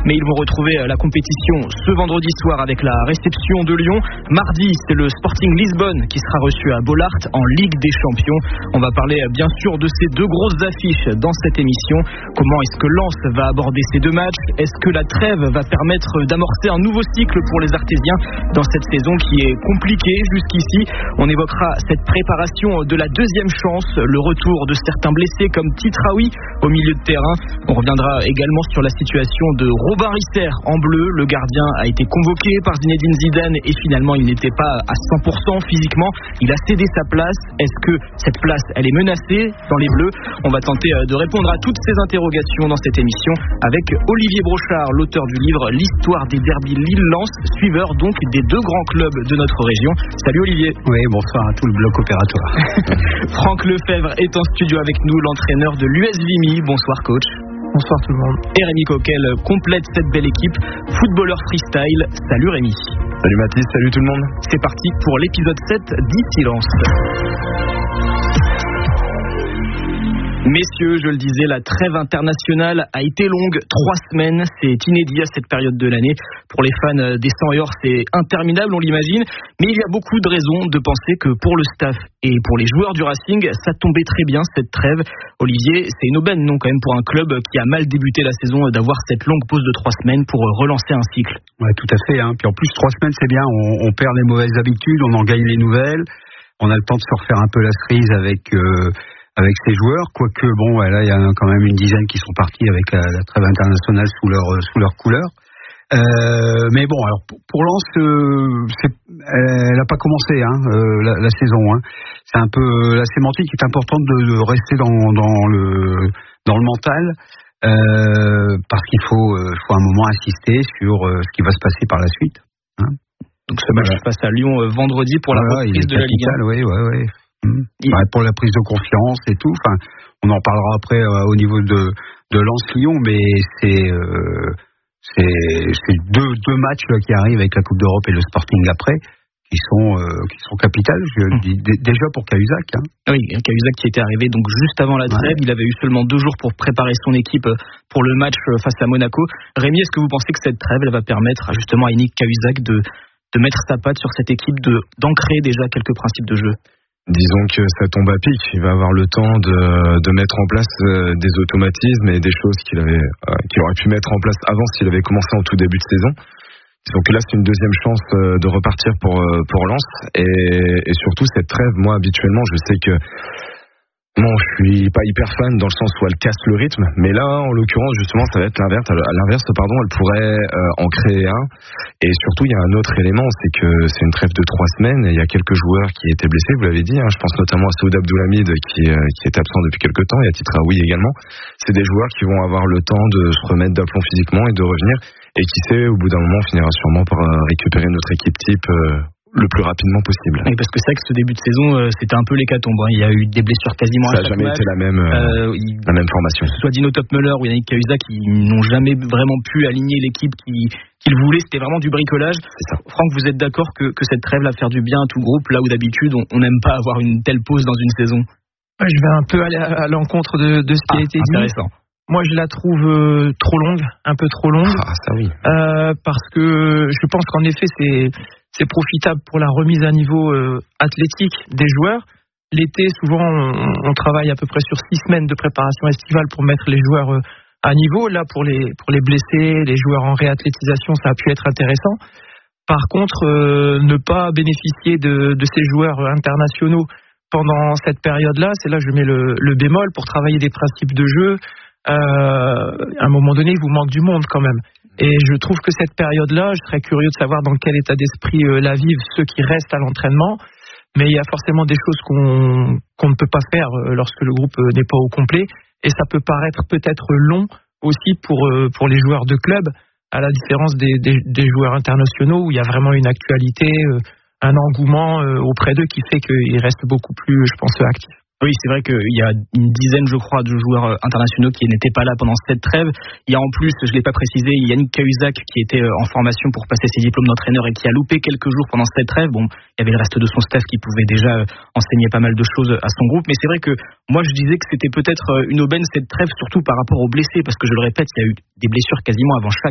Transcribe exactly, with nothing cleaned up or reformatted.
mais ils vont retrouver la compétition ce vendredi soir avec la réception de Lyon. Mardi, c'est le Sporting Lisbonne qui sera reçu à Bollaert en Ligue des Champions. On va parler bien sûr de ces deux grosses affiches dans cette émission. Comment est-ce que Lens va aborder ces deux matchs? Est-ce que la trêve va permettre d'amorcer un nouveau cycle pour les Artésiens dans cette saison qui est compliquée jusqu'ici? On évoquera cette préparation de la deuxième chance, le retour de certains blessés comme Titraoui au milieu de terrain. On reviendra également sur la situation de Robin Risser en bleu. Le gardien a été convoqué par Zinedine Zidane et finalement il n'était pas à cent pour cent physiquement. Il a cédé sa place. Est-ce que cette place elle est menacée dans les bleus? On va tenter de répondre à toutes ces interrogations dans cette émission avec Olivier Brochard, l'auteur du livre L'histoire des derbys Lille-Lens, suiveur donc des deux grands clubs de notre région. Salut Olivier. Oui, bonsoir à tout le bloc opératoire. Franck Lefebvre est en studio avec nous, l'entraîneur de l'U S Vimy. Bonsoir coach. Bonsoir tout le monde. Et Rémi Coquel complète cette belle équipe, footballeur freestyle. Salut Rémi. Salut Mathis, salut tout le monde. C'est parti pour l'épisode sept d'Ici Lens. Messieurs, je le disais, la trêve internationale a été longue, trois semaines, c'est inédit à cette période de l'année. Pour les fans des cent et or, c'est interminable, on l'imagine, mais il y a beaucoup de raisons de penser que pour le staff et pour les joueurs du Racing, ça tombait très bien cette trêve. Olivier, c'est une aubaine, non, quand même, pour un club qui a mal débuté la saison, d'avoir cette longue pause de trois semaines pour relancer un cycle. Ouais, tout à fait, hein. Puis en plus, trois semaines, c'est bien, on, on perd les mauvaises habitudes, on en gagne les nouvelles, on a le temps de se refaire un peu la cerise avec... Euh, avec ces joueurs, quoique bon, là il y en a quand même une dizaine qui sont partis avec la, la trêve internationale sous leur sous leur couleur. Euh, mais bon, alors pour, pour Lens, euh, c'est, elle n'a pas commencé hein, euh, la, la saison. Hein. C'est un peu la sémantique est importante de, de rester dans dans le dans le mental euh, parce qu'il faut euh, faut un moment insister sur euh, ce qui va se passer par la suite. Hein. Donc ce match voilà. face à Lyon euh, vendredi pour voilà, la reprise de la Ligue un. Oui, oui, oui. Mmh. Ouais, pour la prise de confiance et tout. Enfin, on en parlera après euh, au niveau de de Lens-Lyon, mais c'est euh, c'est c'est deux deux matchs là, qui arrivent avec la Coupe d'Europe et le Sporting après, qui sont euh, qui sont capitales. Je mmh. dis d- déjà pour Cahuzac. Hein. Oui, Cahuzac qui était arrivé donc juste avant la trêve, ouais. Il avait eu seulement deux jours pour préparer son équipe pour le match face à Monaco. Rémi, est-ce que vous pensez que cette trêve elle va permettre justement à Yannick Cahuzac de de mettre sa patte sur cette équipe, de d'ancrer déjà quelques principes de jeu? Disons que ça tombe à pic. Il va avoir le temps de, de mettre en place euh, des automatismes et des choses qu'il avait, euh, qu'il aurait pu mettre en place avant s'il avait commencé en tout début de saison. Disons que là, c'est une deuxième chance euh, de repartir pour euh, pour Lens et, et surtout cette trêve. Moi, habituellement, je sais que non, je suis pas hyper fan dans le sens où elle casse le rythme, mais là, en l'occurrence, justement, ça va être l'inverse. À l'inverse, pardon, elle pourrait euh, en créer un. Et surtout, il y a un autre élément, c'est que c'est une trêve de trois semaines et il y a quelques joueurs qui étaient blessés, vous l'avez dit. Hein, je pense notamment à Saoud Abdoulhamid qui, euh, qui était absent depuis quelques temps et à Titraoui également. C'est des joueurs qui vont avoir le temps de se remettre d'aplomb physiquement et de revenir. Et qui sait, au bout d'un moment, on finira sûrement par euh, récupérer notre équipe type. Euh, le plus rapidement possible. Oui, parce que c'est vrai que ce début de saison, euh, c'était un peu l'hécatombe. Hein. Il y a eu des blessures quasiment ça à chaque match. Ça n'a jamais match. été la même, euh, euh, il, la même formation. Que ce soit Dino Topmöller ou Yannick Cahuzac, qui n'ont jamais vraiment pu aligner l'équipe qui, qu'ils voulaient. C'était vraiment du bricolage. C'est ça. Franck, vous êtes d'accord que, que cette trêve va faire du bien à tout groupe, là où d'habitude, on n'aime pas avoir une telle pause dans une saison? Je vais un peu aller à, à l'encontre de, de ce qui ah, a été dit. Intéressant. Moi, je la trouve euh, trop longue, un peu trop longue. Ah, ça oui. Euh, parce que je pense qu'en effet, c'est, c'est profitable pour la remise à niveau euh, athlétique des joueurs. L'été, souvent, on, on travaille à peu près sur six semaines de préparation estivale pour mettre les joueurs euh, à niveau. Là, pour les, pour les blessés, les joueurs en réathlétisation, ça a pu être intéressant. Par contre, euh, ne pas bénéficier de, de ces joueurs internationaux pendant cette période-là, c'est là que je mets le, le bémol pour travailler des principes de jeu. Euh, à un moment donné, il vous manque du monde quand même. Et je trouve que cette période-là, je serais curieux de savoir dans quel état d'esprit euh, la vivent ceux qui restent à l'entraînement. Mais il y a forcément des choses qu'on, qu'on ne peut pas faire euh, lorsque le groupe euh, n'est pas au complet. Et ça peut paraître peut-être long aussi pour, euh, pour les joueurs de club, à la différence des, des, des joueurs internationaux où il y a vraiment une actualité, euh, un engouement euh, auprès d'eux qui fait qu'ils restent beaucoup plus, je pense, actifs. Oui, c'est vrai qu'il y a une dizaine, je crois, de joueurs internationaux qui n'étaient pas là pendant cette trêve. Il y a en plus, je ne l'ai pas précisé, Yannick Cahuzac qui était en formation pour passer ses diplômes d'entraîneur et qui a loupé quelques jours pendant cette trêve. Bon, il y avait le reste de son staff qui pouvait déjà enseigner pas mal de choses à son groupe. Mais c'est vrai que moi, je disais que c'était peut-être une aubaine cette trêve, surtout par rapport aux blessés, parce que je le répète, il y a eu des blessures quasiment avant chaque